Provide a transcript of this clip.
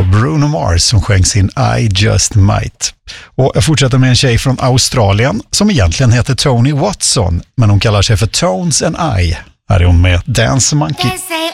Bruno Mars som sjöng sin I Just Might. Och jag fortsätter med en tjej från Australien som egentligen heter Toni Watson, men hon kallar sig för Tones and I. Här är hon med Dance Monkey. They say